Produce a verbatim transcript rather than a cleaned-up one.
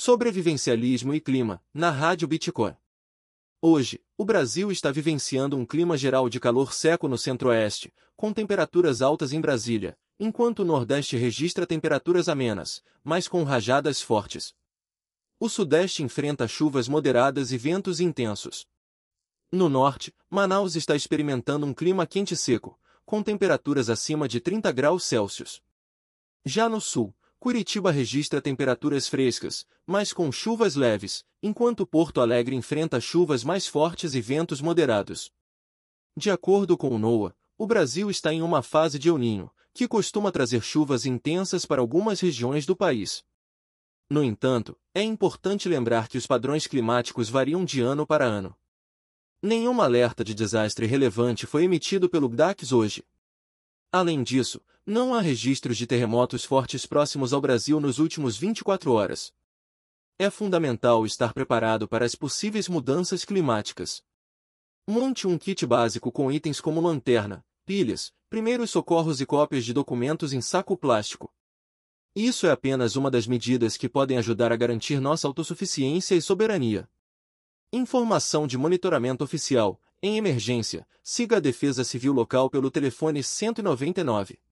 Sobrevivencialismo e clima, na Rádio Bitcoin. Hoje, o Brasil está vivenciando um clima geral de calor seco no centro-oeste, com temperaturas altas em Brasília, enquanto o nordeste registra temperaturas amenas, mas com rajadas fortes. O sudeste enfrenta chuvas moderadas e ventos intensos. No norte, Manaus está experimentando um clima quente e seco, com temperaturas acima de trinta graus Celsius. Já no sul, Curitiba registra temperaturas frescas, mas com chuvas leves, enquanto Porto Alegre enfrenta chuvas mais fortes e ventos moderados. De acordo com o NOAA, o Brasil está em uma fase de El Niño, que costuma trazer chuvas intensas para algumas regiões do país. No entanto, é importante lembrar que os padrões climáticos variam de ano para ano. Nenhum alerta de desastre relevante foi emitido pelo D A C S hoje. Além disso, não há registros de terremotos fortes próximos ao Brasil nos últimos vinte e quatro horas. É fundamental estar preparado para as possíveis mudanças climáticas. Monte um kit básico com itens como lanterna, pilhas, primeiros socorros e cópias de documentos em saco plástico. Isso é apenas uma das medidas que podem ajudar a garantir nossa autossuficiência e soberania. Informação de monitoramento oficial. Em emergência, siga a Defesa Civil local pelo telefone cento e noventa e nove.